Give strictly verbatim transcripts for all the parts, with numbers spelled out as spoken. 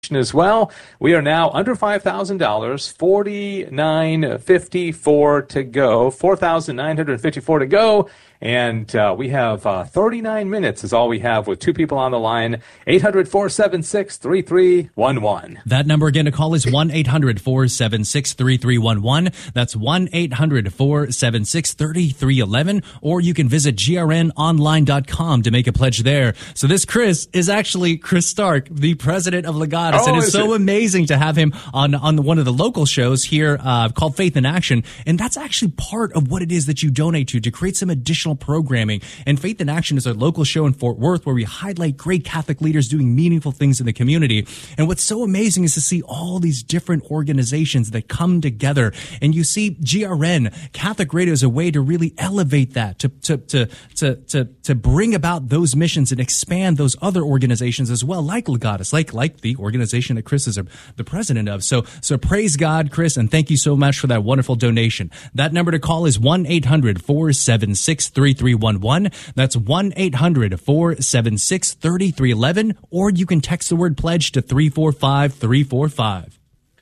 donation as well. We are now under five thousand dollars, forty-nine fifty-four to go, four thousand nine hundred fifty-four to go. And uh, we have uh, thirty-nine minutes is all we have with two people on the line. eight hundred, four seven six, three three one one. That number again to call is one eight hundred, four seven six, three three one one. That's one eight hundred, four seven six, three three one one. Or you can visit G R N online dot com to make a pledge there. So this Chris is actually Chris Stark, the president of Legatus. Oh, and it's is so it? amazing to have him on, on one of the local shows here uh, called Faith in Action. And that's actually part of what it is that you donate to, to create some additional programming. And Faith in Action is our local show in Fort Worth where we highlight great Catholic leaders doing meaningful things in the community. And what's so amazing is to see all these different organizations that come together. And you see G R N, Catholic Radio, is a way to really elevate that, to to to to to, to bring about those missions and expand those other organizations as well, like Legatus, like like the organization that Chris is a, the president of. So so praise God, Chris, and thank you so much for that wonderful donation. That number to call is one eight hundred, four seven six, three three one one. That's one eight hundred, four seven six, three three one one, or you can text the word pledge to three four five three four five.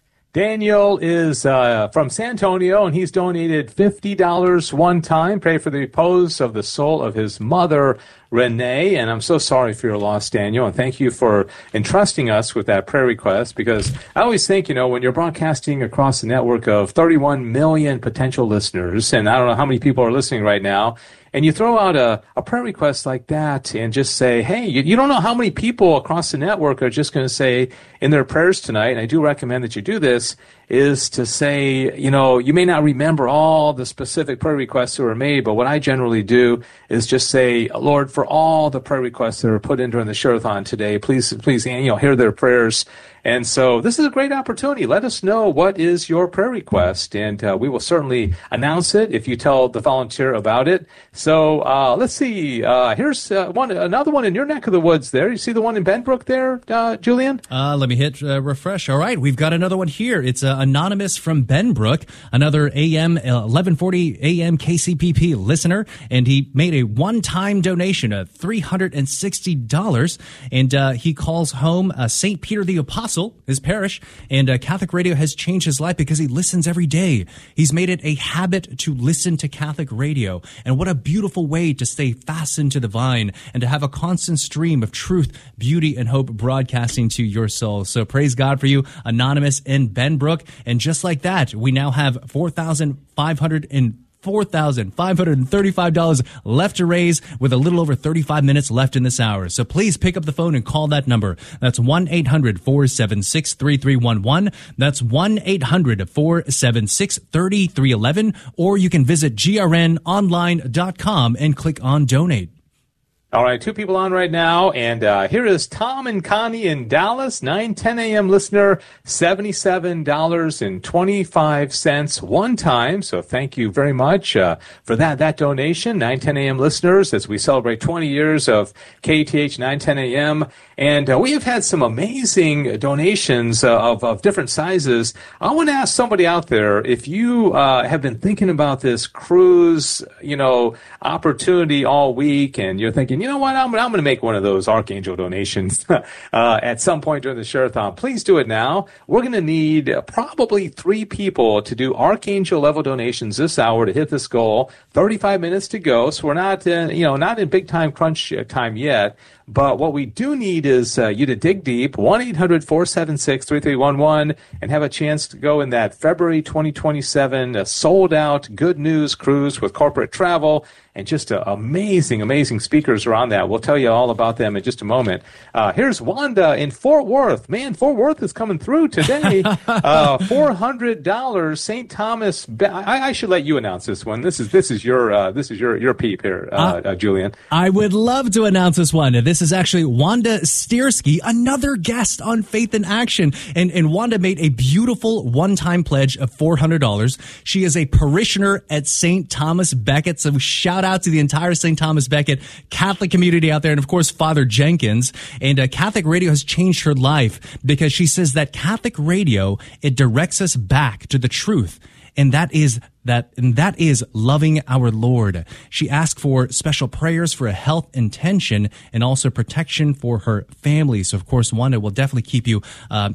Daniel is uh, from San Antonio, and he's donated fifty dollars one time. Pray for the repose of the soul of his mother, Renee. And I'm so sorry for your loss, Daniel, and thank you for entrusting us with that prayer request, because I always think, you know, when you're broadcasting across the network of thirty-one million potential listeners, and I don't know how many people are listening right now, and you throw out a, a prayer request like that and just say, hey, you, you don't know how many people across the network are just going to say in their prayers tonight, and I do recommend that you do this, is to say, you know, you may not remember all the specific prayer requests that were made, but what I generally do is just say, Lord, for all the prayer requests that were put in during the Share-a-thon today, please, please, you know, hear their prayers. And so this is a great opportunity. Let us know what is your prayer request, and uh, we will certainly announce it if you tell the volunteer about it. So uh, let's see. Uh, here's uh, one, another one in your neck of the woods there. You see the one in Benbrook there, uh, Julian? Uh, let me hit uh, refresh. All right, we've got another one here. It's uh, anonymous from Benbrook, another A M eleven forty A M K C P P listener, and he made a one-time donation of three hundred sixty dollars, and uh, he calls home uh, Saint Peter the Apostle, his parish, and uh, Catholic Radio has changed his life because he listens every day. He's made it a habit to listen to Catholic Radio, and what a beautiful way to stay fastened to the vine and to have a constant stream of truth, beauty, and hope broadcasting to your soul. So praise God for you, anonymous in Benbrook. And just like that, we now have four thousand five hundred and four thousand five hundred thirty-five dollars left to raise with a little over thirty-five minutes left in this hour. So please pick up the phone and call that number. That's one eight hundred, four seven six, three three one one. That's one eight hundred, four seven six, three three one one. Or you can visit G R N online dot com and click on donate. All right, two people on right now, and uh, here is Tom and Connie in Dallas, nine ten a.m. listener, seventy-seven dollars and twenty-five cents one time. So thank you very much uh, for that that donation, nine ten a.m. listeners, as we celebrate twenty years of K T H nine ten a.m. And uh, we have had some amazing donations uh, of, of different sizes. I want to ask somebody out there, if you uh, have been thinking about this cruise, you know, opportunity all week, and you're thinking, you know what, I'm, I'm going to make one of those Archangel donations uh, at some point during the Share-a-thon. Please do it now. We're going to need probably three people to do Archangel level donations this hour to hit this goal. thirty-five minutes to go, so we're not, uh, you know, not in big time crunch time yet. But what we do need is uh, you to dig deep, one eight hundred, four seven six, three three one one, and have a chance to go in that February twenty twenty-seven uh, sold-out Good News cruise with corporate travel. And just uh, amazing, amazing speakers are on that. We'll tell you all about them in just a moment. Uh, here's Wanda in Fort Worth. Man, Fort Worth is coming through today. uh, four hundred dollars, Saint Thomas. Be- I, I should let you announce this one. This is this is your uh, this is your your peep here, uh, uh, uh, Julian. I would love to announce this one. This is actually Wanda Stiersky, another guest on Faith in Action. And, and Wanda made a beautiful one-time pledge of four hundred dollars. She is a parishioner at Saint Thomas Becket. So shout out to the entire Saint Thomas Becket Catholic community out there. And of course, Father Jenkins. And uh, Catholic Radio has changed her life because she says that Catholic Radio, it directs us back to the truth. And that is that, and that is loving our Lord. She asked for special prayers for a health intention and also protection for her family. So, of course, Wanda will definitely keep you uh,